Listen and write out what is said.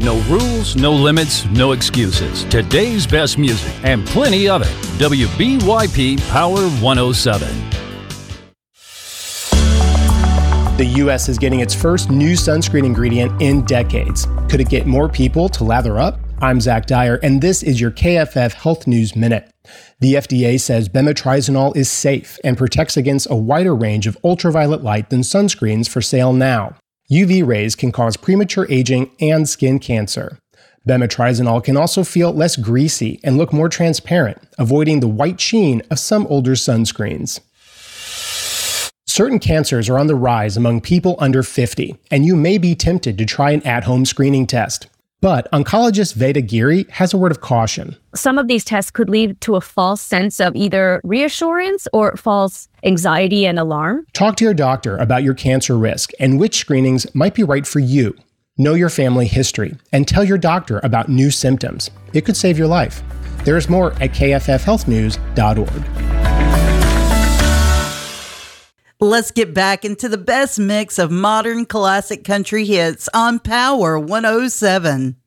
No rules, no limits, no excuses. Today's best music and plenty of it. WBYP Power 107. The U.S. is getting its first new sunscreen ingredient in decades. Could it get more people to lather up? I'm Zach Dyer, and this is your KFF Health News Minute. The FDA says bemetrizanol is safe and protects against a wider range of ultraviolet light than sunscreens for sale now. UV rays can cause premature aging and skin cancer. Bemetrizanol can also feel less greasy and look more transparent, avoiding the white sheen of some older sunscreens. Certain cancers are on the rise among people under 50, and you may be tempted to try an at-home screening test. But oncologist Veda Giri has a word of caution. Some of these tests could lead to a false sense of either reassurance or false anxiety and alarm. Talk to your doctor about your cancer risk and which screenings might be right for you. Know your family history and tell your doctor about new symptoms. It could save your life. There is more at kffhealthnews.org. Let's get back into the best mix of modern classic country hits on Power 107.